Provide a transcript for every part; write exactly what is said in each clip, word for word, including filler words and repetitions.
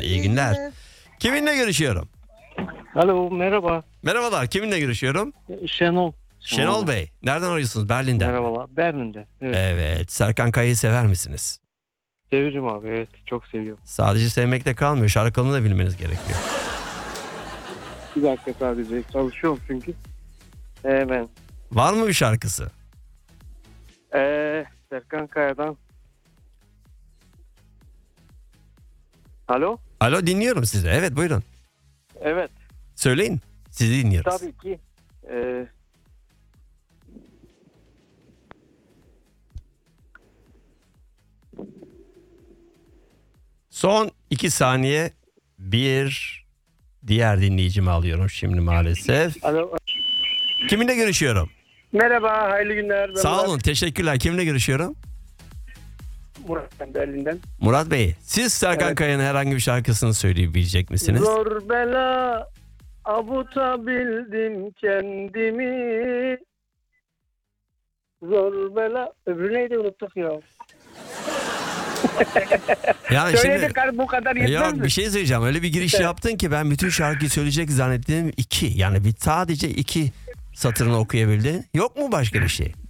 İyi günler. Kiminle görüşüyorum? Alo, merhaba. Merhabalar, kiminle görüşüyorum? Şenol. Şenol Bey. Nereden arıyorsunuz? Berlin'den. Merhabalar. Berlin'de. Evet. Evet. Serkan Kaya'yı sever misiniz? Seviyorum abi. Evet. Çok seviyorum. Sadece sevmekle kalmıyor. Şarkılarını da bilmeniz gerekiyor. Bir dakika sadece. Çalışıyorum çünkü. Hemen. Var mı bir şarkısı? Ee, Serkan Kaya'dan. Alo? Alo, dinliyorum sizi. Evet, buyurun. Evet. Söyleyin. Sizi dinliyoruz. Tabii ki. Ee, Son iki saniye bir diğer dinleyicimi alıyorum şimdi maalesef. alo. Kiminle görüşüyorum? Merhaba. Hayırlı günler. Ben Sağ Murat. olun, teşekkürler. Kiminle görüşüyorum? Murat ben Berlin'den. Murat Bey, siz Serkan Evet. Kaya'nın herhangi bir şarkısını söyleyebilecek misiniz? Zor bela avutabildim kendimi. Zor bela. Öbürü neydi unuttuk ya. Yani Söyledik şimdi abi, bu kadar yetmez yok, mi? bir şey söyleyeceğim. Öyle bir giriş Evet. yaptın ki ben bütün şarkıyı söyleyecek zannettim. iki. Yani bir sadece iki satırını okuyabildin. Yok mu başka bir şey?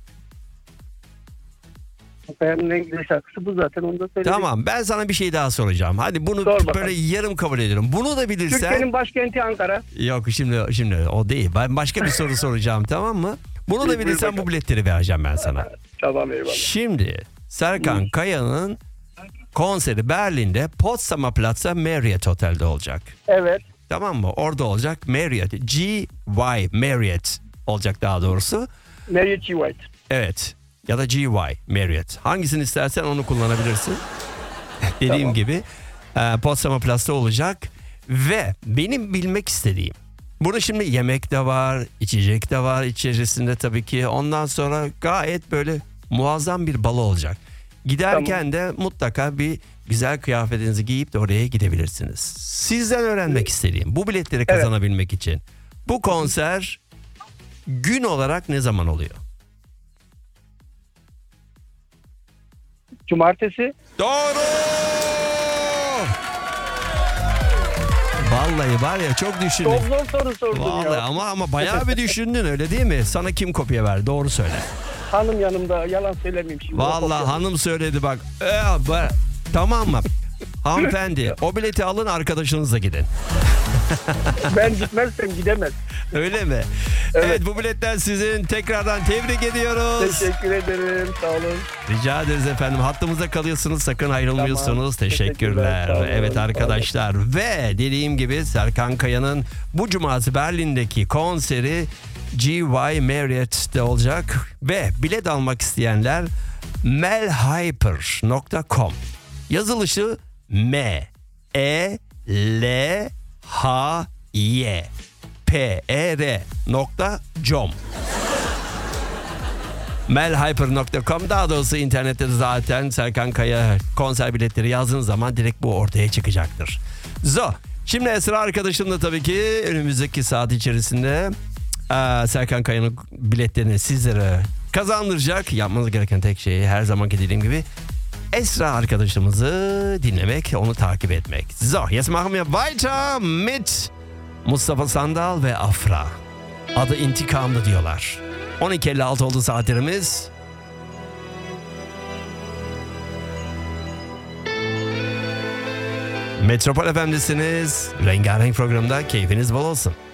Benim en güzel şarkısı bu zaten, onu da söyledik. Tamam, ben sana bir şey daha soracağım. Hadi bunu Sor bakalım. böyle yarım kabul ediyorum. Bunu da bilirsen... Türkiye'nin başkenti Ankara. Yok, şimdi şimdi o değil. Ben başka bir soru soracağım, tamam mı? Bunu da Buyur bilirsen bakalım. bu biletleri vereceğim ben sana. Tamam, eyvallah. Şimdi Serkan Kaya'nın konseri Berlin'de Potsdamer Platz'ta Marriott Hotel'de olacak. Evet. Tamam mı? Orada olacak Marriott. G Y Marriott olacak daha doğrusu. Marriott G. White. Evet. Ya da G Y Marriott. Hangisini istersen onu kullanabilirsin. Dediğim Tamam. gibi e, Potsdamer Platz'ta olacak. Ve benim bilmek istediğim. Burada şimdi yemek de var, içecek de var içerisinde tabii ki. Ondan sonra gayet böyle muazzam bir balo olacak. Giderken de mutlaka bir güzel kıyafetinizi giyip de oraya gidebilirsiniz. Sizden öğrenmek istediğim, bu biletleri kazanabilmek için bu konser gün olarak ne zaman oluyor? Cumartesi. Doğru! Vallahi var ya, çok düşündün. Çok zor soru sordun Vallahi ya. ama ama bayağı bir düşündün, öyle değil mi? Sana kim kopya verdi? Doğru söyle. Hanım yanımda, yalan söylemeyeyim şimdi. Vallahi hanım söyledi bak. Ee, bak. Tamam mı? Hanımefendi, o bileti alın, arkadaşınızla gidin. Ben gitmezsem gidemez. Öyle mi? Evet. bu biletler sizin. Tekrardan tebrik ediyoruz. Teşekkür ederim. Sağ olun. Rica ederiz efendim. Hattımızda kalıyorsunuz. Sakın ayrılmıyorsunuz. Tamam. Teşekkürler. Teşekkürler, sağ olun. Evet arkadaşlar. Ve dediğim gibi Serkan Kaya'nın bu cumartesi Berlin'deki konseri G Y Marriott'te olacak. Ve bilet almak isteyenler melhyper nokta com. Yazılışı M E L H Y P E R nokta com. melhyper nokta com, daha doğrusu internette de zaten Serkan Kaya konser biletleri yazdığınız zaman direkt bu ortaya çıkacaktır. Zo. Şimdi Esra arkadaşım da tabii ki önümüzdeki saat içerisinde aa, Serkan Kaya'nın biletlerini sizlere kazandıracak. Yapmanız gereken tek şey her zamanki dediğim gibi Esra arkadaşımızı dinlemek, onu takip etmek. So, jetzt machen wir weiter mit Mustafa Sandal ve Afra. Adı İntikamlı diyorlar. on iki elli altı oldu saatlerimiz. Metropol F M'desiniz. Rengarenk programda keyfiniz bol olsun.